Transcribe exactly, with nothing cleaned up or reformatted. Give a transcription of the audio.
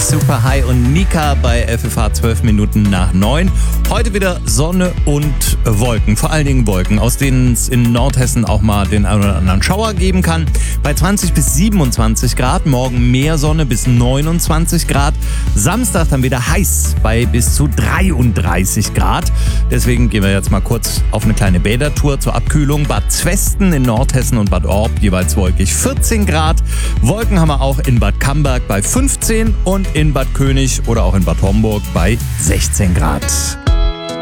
Super High und Nika bei F F H zwölf Minuten nach neun. Heute wieder Sonne und Wolken, vor allen Dingen Wolken, aus denen es in Nordhessen auch mal den einen oder anderen Schauer geben kann. Bei zwanzig bis siebenundzwanzig Grad, morgen mehr Sonne bis neunundzwanzig Grad. Samstag dann wieder heiß bei bis zu dreiunddreißig Grad. Deswegen gehen wir jetzt mal kurz auf eine kleine Bädertour zur Abkühlung. Bad Zwesten in Nordhessen und Bad Orb jeweils wolkig vierzehn Grad. Wolken haben wir auch in Bad Camberg bei fünfzehn und in Bad König oder auch in Bad Homburg bei sechzehn Grad.